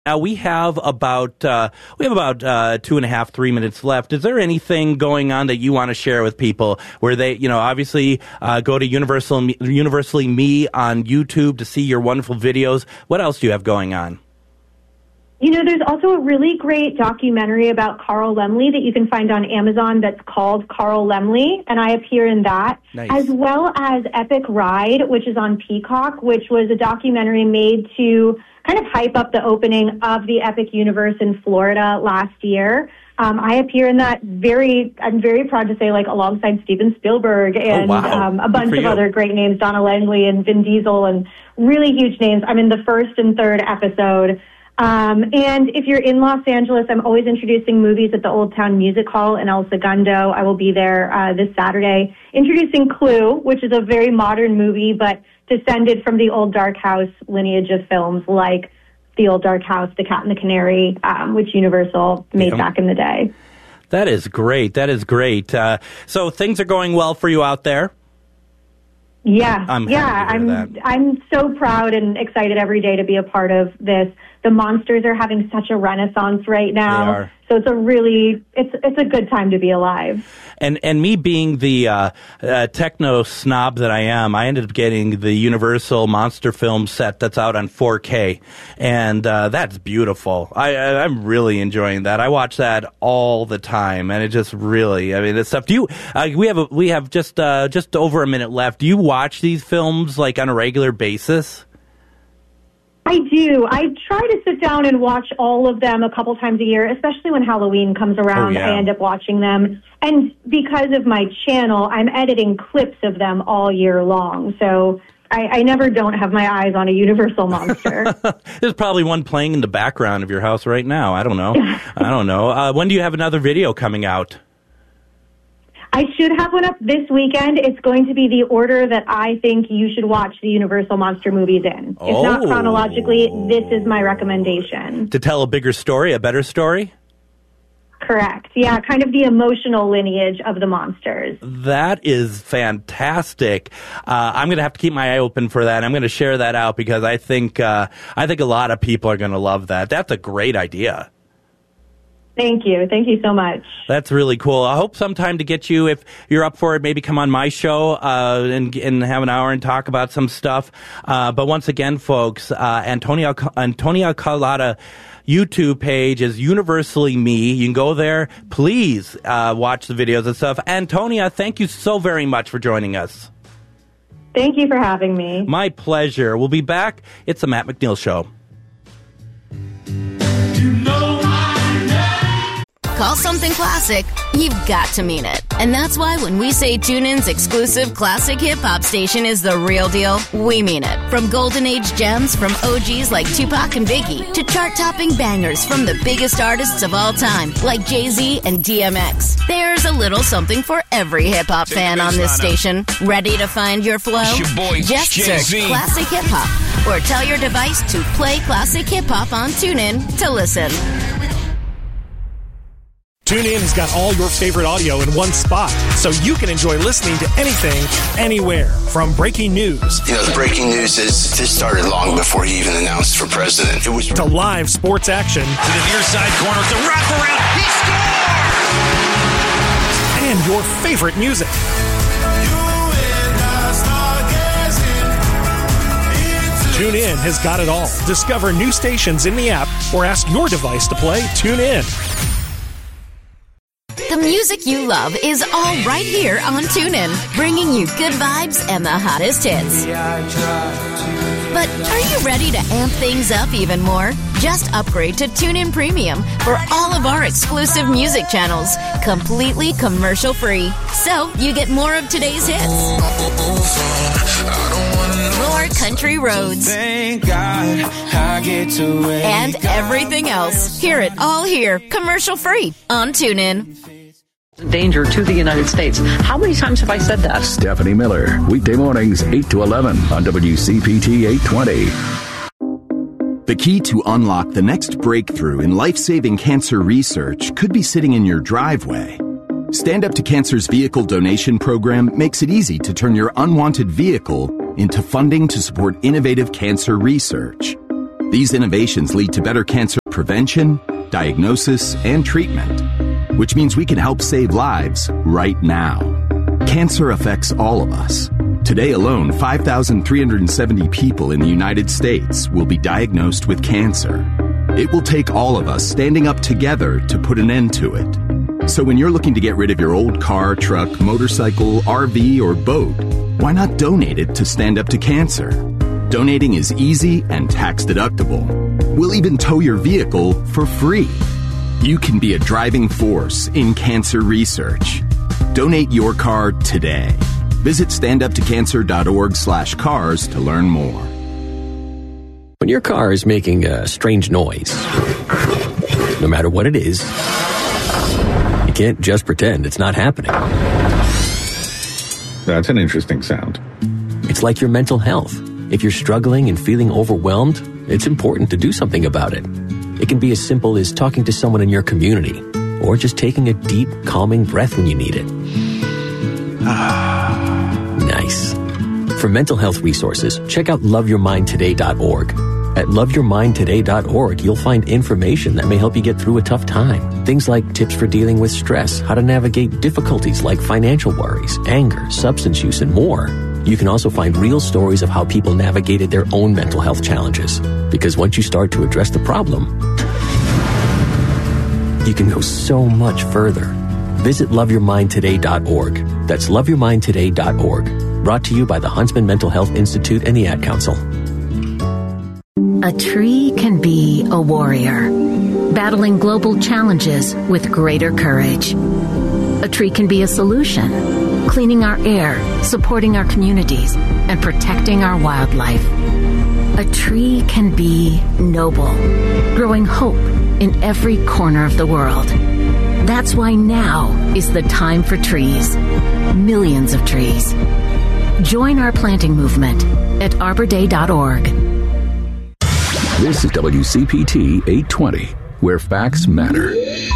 Now we have about 2.5, 3 minutes left. Is there anything going on that you want to share with people where they, obviously go to Universally Me on YouTube to see your wonderful videos? What else do you have going on? There's also a really great documentary about Carl Laemmle that you can find on Amazon that's called Carl Laemmle, and I appear in that, as well as Epic Ride, which is on Peacock, which was a documentary made to kind of hype up the opening of the Epic Universe in Florida last year. I appear in that I'm very proud to say, alongside Steven Spielberg and a bunch of other great names, Donna Langley and Vin Diesel, and really huge names. I'm in the first and third episode. And if you're in Los Angeles, I'm always introducing movies at the Old Town Music Hall in El Segundo. I will be there this Saturday, introducing Clue, which is a very modern movie, but descended from the old Dark House lineage of films like The Old Dark House, The Cat and the Canary, which Universal made back in the day. That is great. So things are going well for you out there? Yeah, I'm so proud and excited every day to be a part of this. The monsters are having such a renaissance right now. They are. So it's a good time to be alive. And me being the techno snob that I am, I ended up getting the Universal monster film set that's out on 4K, and that's beautiful. I'm really enjoying that. I watch that all the time, and it just really, this stuff. Do you? We have just over a minute left. Do you watch these films on a regular basis? I do. I try to sit down and watch all of them a couple times a year, especially when Halloween comes around. I end up watching them. And because of my channel, I'm editing clips of them all year long. So I never don't have my eyes on a Universal monster. There's probably one playing in the background of your house right now. I don't know. When do you have another video coming out? I should have one up this weekend. It's going to be the order that I think you should watch the Universal monster movies in. If not chronologically, this is my recommendation. To tell a bigger story, a better story? Correct. Yeah, kind of the emotional lineage of the monsters. That is fantastic. I'm going to have to keep my eye open for that. I'm going to share that out because I think a lot of people are going to love that. That's a great idea. Thank you. Thank you so much. That's really cool. I hope sometime to get you, if you're up for it, maybe come on my show and have an hour and talk about some stuff. But once again, folks, Antonia Carlotta YouTube page is Universally Me. You can go there. Please watch the videos and stuff. Antonia, thank you so very much for joining us. Thank you for having me. My pleasure. We'll be back. It's the Matt McNeil Show. Call something classic, you've got to mean it. And that's why when we say TuneIn's exclusive classic hip-hop station is the real deal, we mean it. From golden age gems from OGs like Tupac and Biggie to chart-topping bangers from the biggest artists of all time like Jay-Z and DMX. There's a little something for every hip-hop fan on this station. Ready to find your flow? It's your boy, just Jay-Z. search Classic Hip-Hop or tell your device to play Classic Hip-Hop on TuneIn to listen. TuneIn's got all your favorite audio in one spot, so you can enjoy listening to anything, anywhere. From breaking news. The breaking news is this started long before he even announced for president. It was to live sports action. To the near side corner, the wraparound. He scored! And your favorite music. TuneIn has got it all. Discover new stations in the app or ask your device to play TuneIn. The music you love is all right here on TuneIn, bringing you good vibes and the hottest hits. But are you ready to amp things up even more? Just upgrade to TuneIn Premium for all of our exclusive music channels, completely commercial-free. So you get more of today's hits, more country roads, Thank God I get to wake and everything else. Hear it all here, commercial-free on TuneIn. Danger to the United States. How many times have I said that? Stephanie Miller, weekday mornings 8 to 11 on WCPT 820. The key to unlock the next breakthrough in life-saving cancer research could be sitting in your driveway. Stand Up to Cancer's vehicle donation program makes it easy to turn your unwanted vehicle into funding to support innovative cancer research. These innovations lead to better cancer prevention, diagnosis, and treatment, which means we can help save lives right now. Cancer affects all of us. Today alone, 5,370 people in the United States will be diagnosed with cancer. It will take all of us standing up together to put an end to it. So when you're looking to get rid of your old car, truck, motorcycle, RV, or boat, why not donate it to Stand Up to Cancer? Donating is easy and tax deductible. We'll even tow your vehicle for free. You can be a driving force in cancer research. Donate your car today. Visit standuptocancer.org/cars to learn more. When your car is making a strange noise, no matter what it is, you can't just pretend it's not happening. That's an interesting sound. It's like your mental health. If you're struggling and feeling overwhelmed, it's important to do something about it. It can be as simple as talking to someone in your community, or just taking a deep, calming breath when you need it. Nice. For mental health resources, check out loveyourmindtoday.org. At loveyourmindtoday.org, you'll find information that may help you get through a tough time. Things like tips for dealing with stress, how to navigate difficulties like financial worries, anger, substance use, and more. You can also find real stories of how people navigated their own mental health challenges. Because once you start to address the problem, you can go so much further. Visit loveyourmindtoday.org. That's loveyourmindtoday.org. Brought to you by the Huntsman Mental Health Institute and the Ad Council. A tree can be a warrior, battling global challenges with greater courage. A tree can be a solution, cleaning our air, supporting our communities, and protecting our wildlife. A tree can be noble, growing hope in every corner of the world. That's why now is the time for trees. Millions of trees. Join our planting movement at arborday.org. This is WCPT 820, where facts matter.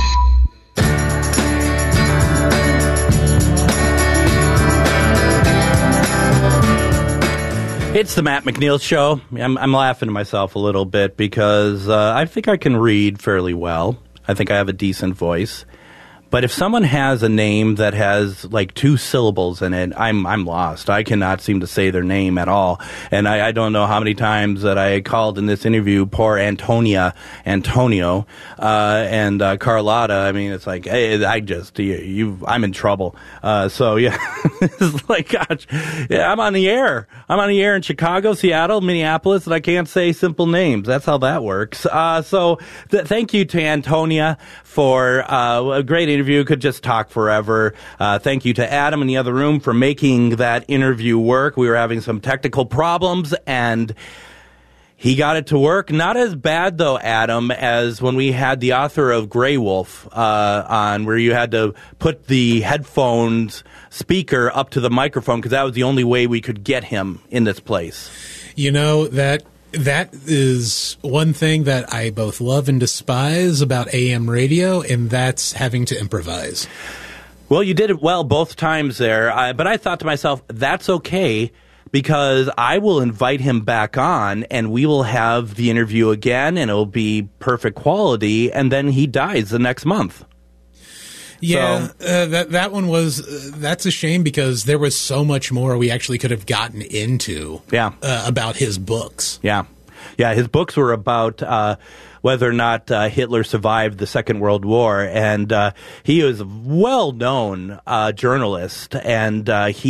It's the Matt McNeil Show. I'm laughing to myself a little bit because I think I can read fairly well. I think I have a decent voice. But if someone has a name that has like 2 syllables in it, I'm lost. I cannot seem to say their name at all. And I don't know how many times that I called in this interview poor Antonio, and Carlotta. I mean, it's like, hey, I'm in trouble. So yeah, it's like, gosh, yeah, I'm on the air. I'm on the air in Chicago, Seattle, Minneapolis, and I can't say simple names. That's how that works. So thank you to Antonia for a great interview. Could just talk forever. Thank you to Adam in the other room for making that interview work. We were having some technical problems, and he got it to work. Not as bad, though, Adam, as when we had the author of Grey Wolf on, where you had to put the headphones speaker up to the microphone because that was the only way we could get him in this place. You know, that is one thing that I both love and despise about AM radio, and that's having to improvise. Well, you did it well both times there, but I thought to myself, that's okay, because I will invite him back on, and we will have the interview again, and it'll be perfect quality, and then he dies the next month. Yeah, so, that one was, that's a shame because there was so much more we actually could have gotten into about his books. Yeah, his books were about whether or not Hitler survived the Second World War, and he was a well-known journalist, and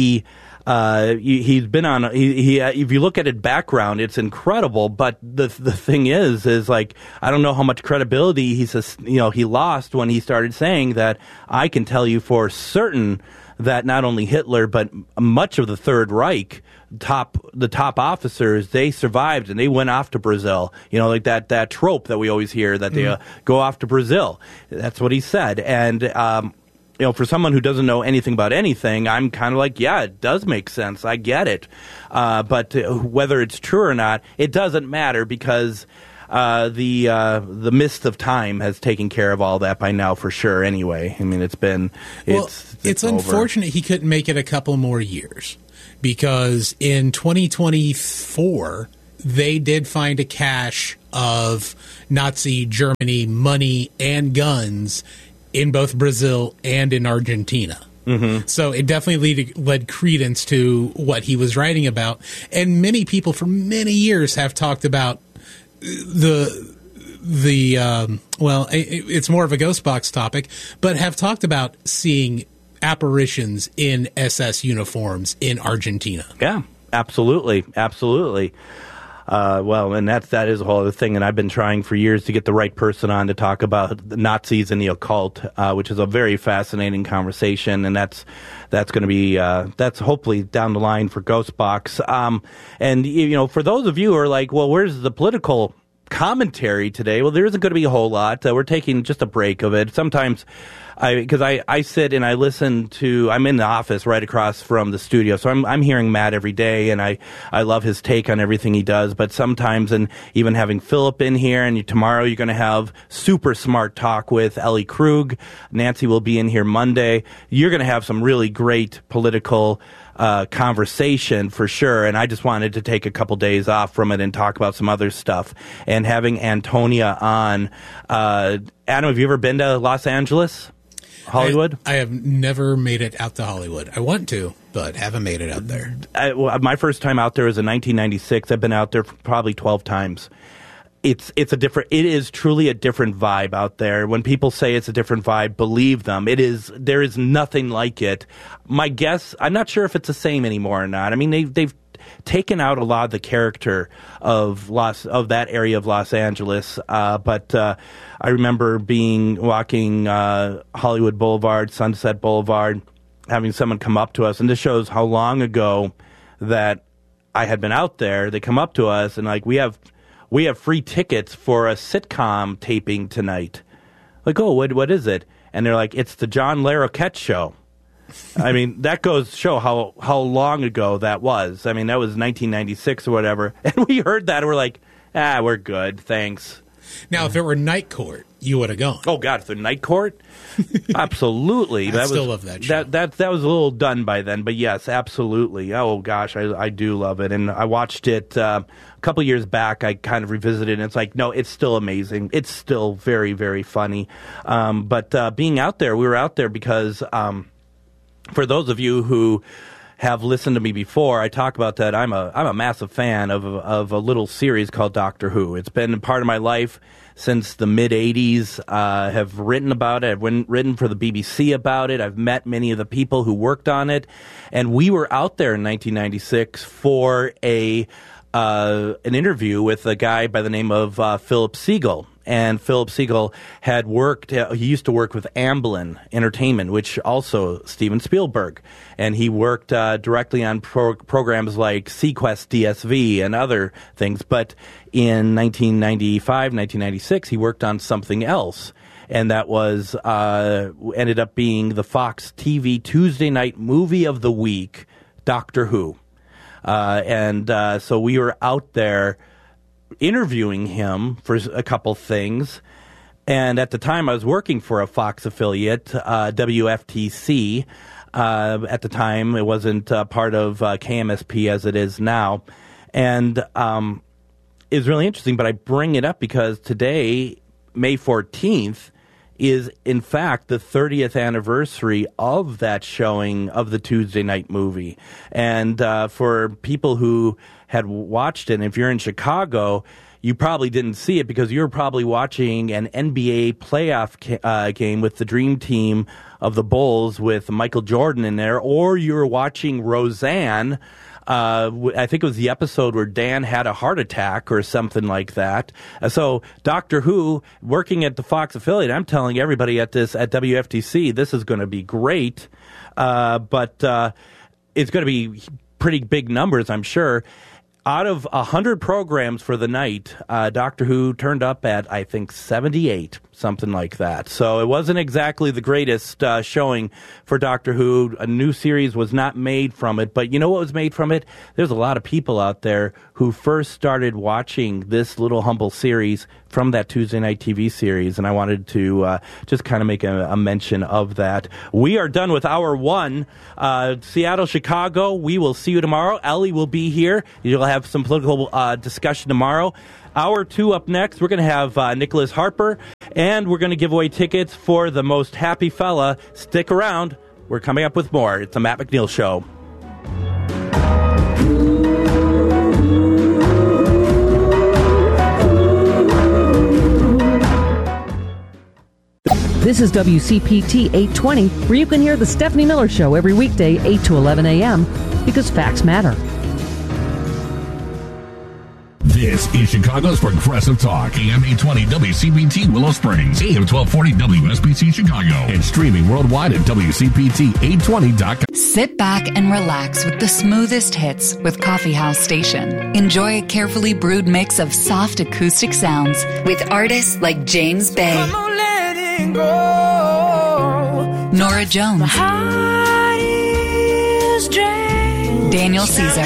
he's been on. If you look at his background, it's incredible. But the thing is like, I don't know how much credibility he lost when he started saying that. I can tell you for certain that not only Hitler but much of the Third Reich, the top officers, they survived and they went off to Brazil. You know, like that trope that we always hear that they go off to Brazil. That's what he said, and. For someone who doesn't know anything about anything, I'm kind of like, yeah, it does make sense. I get it. But whether it's true or not, it doesn't matter because the mist of time has taken care of all that by now for sure anyway. I mean, it's unfortunate he couldn't make it a couple more years because in 2024, they did find a cache of Nazi Germany money and guns in both Brazil and in Argentina. Mm-hmm. So it definitely led credence to what he was writing about. And many people for many years have talked about it's more of a ghost box topic, but have talked about seeing apparitions in SS uniforms in Argentina. Yeah, absolutely. Absolutely. And that is a whole other thing, and I've been trying for years to get the right person on to talk about the Nazis and the occult, which is a very fascinating conversation, and that's going to be that's hopefully down the line for Ghost Box. And for those of you who are like, well, where's the political commentary today? Well, there isn't going to be a whole lot. We're taking just a break of it. Sometimes because I sit and I listen to, I'm in the office right across from the studio, so I'm hearing Matt every day, and I love his take on everything he does, but sometimes, and even having Philip in here, and tomorrow you're going to have super smart talk with Ellie Krug. Nancy will be in here Monday. You're going to have some really great political conversation for sure, and I just wanted to take a couple days off from it and talk about some other stuff. And having Antonia on, Adam, have you ever been to Los Angeles? Hollywood? I have never made it out to Hollywood. I want to, but haven't made it out there. My first time out there was in 1996. I've been out there probably 12 times. It is truly a different vibe out there. When people say it's a different vibe, believe them. There is nothing like it. My guess, I'm not sure if it's the same anymore or not. I mean, they've taken out a lot of the character of that area of Los Angeles, but I remember walking Hollywood Boulevard, Sunset Boulevard, having someone come up to us, and this shows how long ago that I had been out there. They come up to us and like, we have free tickets for a sitcom taping tonight. Like, oh, what is it? And they're like, it's the John Larroquette show. I mean, that goes to show how long ago that was. I mean, that was 1996 or whatever. And we heard that and we're like, we're good, thanks. Now, if it were Night Court, you would have gone. Oh, God, if the Night Court? Absolutely. I still love that show. That was a little done by then, but yes, absolutely. Oh, gosh, I do love it. And I watched it a couple years back. I kind of revisited it, and it's like, no, it's still amazing. It's still very, very funny. But being out there, we were out there because for those of you who have listened to me before, I talk about that. I'm a massive fan of a little series called Doctor Who. It's been part of my life since the mid-'80s. Have written about it. I've written for the BBC about it. I've met many of the people who worked on it. And we were out there in 1996 for an interview with a guy by the name of Philip Siegel. And Philip Siegel had he used to work with Amblin Entertainment, which also Steven Spielberg. And he worked directly on programs like Sequest DSV and other things. But in 1995, 1996, he worked on something else. And that was, ended up being the Fox TV Tuesday night movie of the week, Doctor Who. So we were out there interviewing him for a couple things, and at the time I was working for a Fox affiliate, WFTC. At the time it wasn't part of KMSP as it is now, and it's really interesting, but I bring it up because today, May 14th, is in fact the 30th anniversary of that showing of the Tuesday night movie. And for people who had watched it, and if you're in Chicago, you probably didn't see it because you were probably watching an NBA playoff game with the Dream Team of the Bulls with Michael Jordan in there, or you were watching Roseanne. I think it was the episode where Dan had a heart attack or something like that. So Doctor Who, working at the Fox affiliate, I'm telling everybody at WFTC, this is going to be great. But it's going to be pretty big numbers, I'm sure. Out of 100 programs for the night, Doctor Who turned up at, I think, 78, something like that. So it wasn't exactly the greatest showing for Doctor Who. A new series was not made from it, but you know what was made from it? There's a lot of people out there who first started watching this little humble series from that Tuesday night TV series, and I wanted to just kind of make a mention of that. We are done with hour one. Seattle, Chicago, we will see you tomorrow. Ellie will be here. You'll have some political discussion tomorrow. Hour 2 up next, we're going to have Nicholas Harper, and we're going to give away tickets for The Most Happy Fella. Stick around. We're coming up with more. It's the Matt McNeil Show. This is WCPT 820, where you can hear the Stephanie Miller Show every weekday, 8 to 11 a.m., because facts matter. This is Chicago's Progressive Talk, AM 820 WCPT Willow Springs, AM 1240 WSBC Chicago, and streaming worldwide at WCPT820.com. Sit back and relax with the smoothest hits with Coffee House Station. Enjoy a carefully brewed mix of soft acoustic sounds with artists like James Bay, Nora Jones, Daniel Caesar,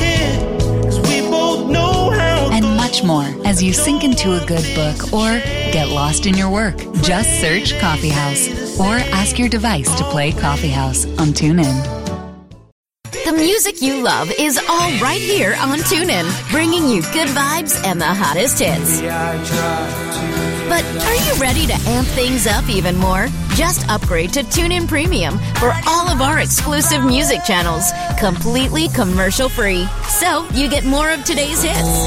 and much more as you sink into a good book or get lost in your work. Just search Coffee House or ask your device to play Coffee House on TuneIn. The music you love is all right here on TuneIn, bringing you good vibes and the hottest hits. But are you ready to amp things up even more? Just upgrade to TuneIn Premium for all of our exclusive music channels, completely commercial-free. So you get more of today's hits,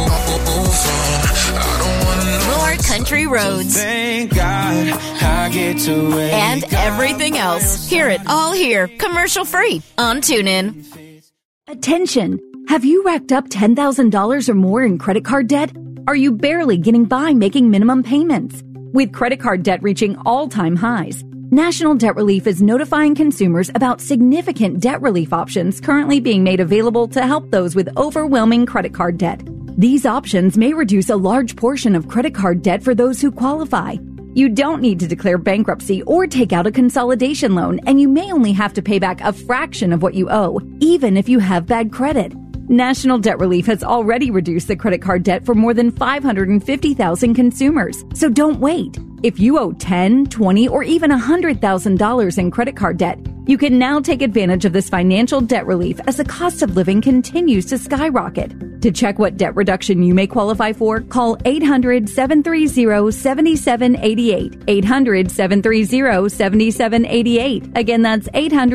more country roads, Thank God I get to wake and everything else. Hear it all here, commercial-free on TuneIn. Attention! Have you racked up $10,000 or more in credit card debt? Are you barely getting by making minimum payments? With credit card debt reaching all-time highs, National Debt Relief is notifying consumers about significant debt relief options currently being made available to help those with overwhelming credit card debt. These options may reduce a large portion of credit card debt for those who qualify. You don't need to declare bankruptcy or take out a consolidation loan, and you may only have to pay back a fraction of what you owe, even if you have bad credit. National Debt Relief has already reduced the credit card debt for more than 550,000 consumers. So don't wait. If you owe $10,000, $20,000, or even $100,000 in credit card debt, you can now take advantage of this financial debt relief as the cost of living continues to skyrocket. To check what debt reduction you may qualify for, call 800-730-7788. 800-730-7788. Again, that's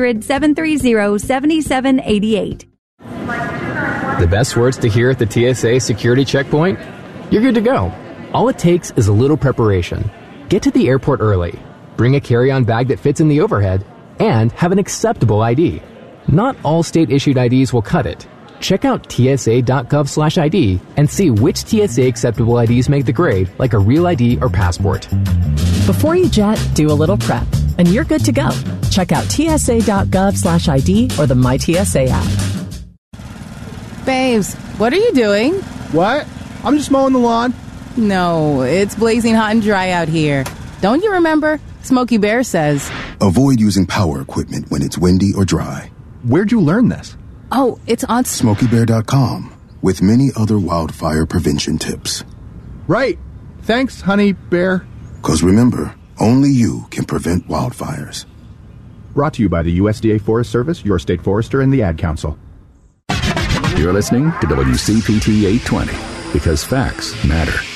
800-730-7788. The best words to hear at the TSA security checkpoint? You're good to go. All it takes is a little preparation. Get to the airport early, bring a carry-on bag that fits in the overhead, and have an acceptable ID. Not all state-issued IDs will cut it. Check out tsa.gov/ID and see which TSA acceptable IDs make the grade, like a real ID or passport. Before you jet, do a little prep, and you're good to go. Check out tsa.gov/ID or the MyTSA app. Babes, what are you doing? What? I'm just mowing the lawn. No, it's blazing hot and dry out here. Don't you remember? Smokey Bear says, avoid using power equipment when it's windy or dry. Where'd you learn this? Oh, it's on SmokeyBear.com with many other wildfire prevention tips. Right. Thanks, honey bear. 'Cause remember, only you can prevent wildfires. Brought to you by the USDA Forest Service, your state forester, and the Ad Council. You're listening to WCPT 820 because facts matter.